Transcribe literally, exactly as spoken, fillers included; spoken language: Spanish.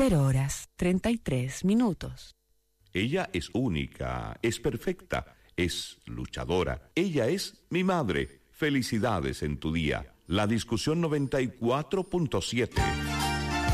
cero horas, treinta y tres minutos. Ella es única, es perfecta, es luchadora. Ella es mi madre. Felicidades en tu día. La discusión noventa y cuatro punto siete.